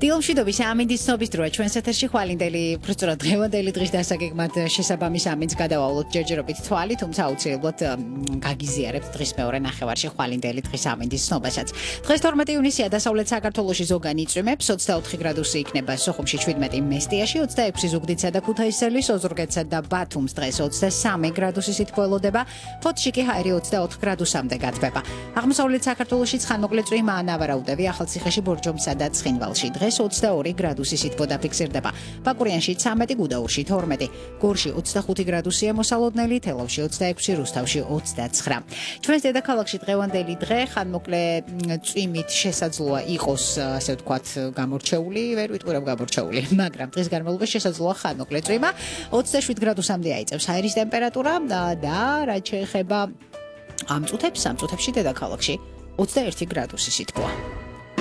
დილომშვიდობის ამინდის ცნობის დროა ჩვენს ეთერში ხვალინდელი უბრალოდ დღევანდელი დღის დასაგეგმად შესაბამის ამინდს გადავავლოთ ჯერჯერობით თვალი, თუმცა აუცილებლად გაგიზიარებთ დღის მეორე ნახევარში ხვალინდელი დღის ამინდის ცნობასაც. დღეს 12 ივნისია, დასავლეთ საქართველოში ზოგან იწვიმებს, 24 გრადუსი იქნება სოხუმში, 17 მესტიაში, 26 ზუგდიდსა და ქუთაისელის, ოზურგეთსა და ბათუმს დღეს 23 გრადუსი სითბოელოდება, ფოთში კი ჰაერი 24 გრადუსამდე გათბება. აღმოსავლეთ საქართველოში ცხანმოკლე წვიმა ანავარაუდები, ახალციხეში, ბორჯომსა და ცხინვალში დღეს 22 გრადუსი სითბო დაფიქსირდება. ბაკურიანში 13, გუდაურში 12, გორში 25 გრადუსია მოსალოდნელი, თელავში 26, რუსთავში 29. ჩვენს დედაქალაქში დღევანდელი დღე ხანმოკლე წვიმით შესაძლოა იყოს, ასე ვთქვათ, გამორჩეული, ვერ ვიტყვი რომ გამორჩეული, მაგრამ დღის განმავლობაში შესაძლოა ხანმოკლე წვიმა, 27 გრადუსამდე აიწევს ჰაერის ტემპერატურა და რაც შეეხება ამ წუთებში დედაქალაქში 21 გრადუსი სითბოა.